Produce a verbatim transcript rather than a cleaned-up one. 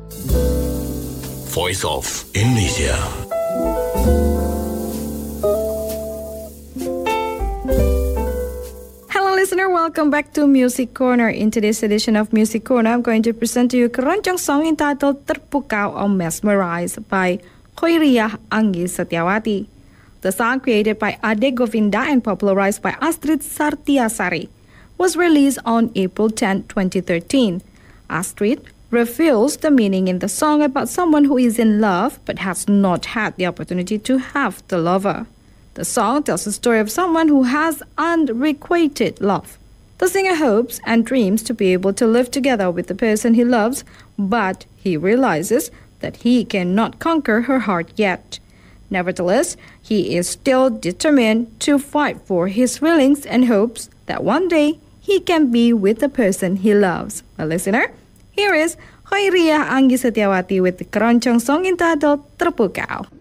Voice of Indonesia. Hello listener, welcome back to Music Corner. In today's edition of Music Corner, I'm going to present to you a keroncong song entitled Terpukau or Mesmerized by Khoiriyah Anggi Setiawati. The song, created by Ade Govinda and popularized by Astrid Sartiasari, was released on April tenth, twenty thirteen. Astrid reveals the meaning in the song about someone who is in love but has not had the opportunity to have the lover. The song tells the story of someone who has unrequited love. The singer hopes and dreams to be able to live together with the person he loves, but he realizes that he cannot conquer her heart yet. Nevertheless, he is still determined to fight for his feelings and hopes that one day he can be with the person he loves. A listener, here is Khoiriyah Anggi Setiawati with the keroncong song entitled Terpukau.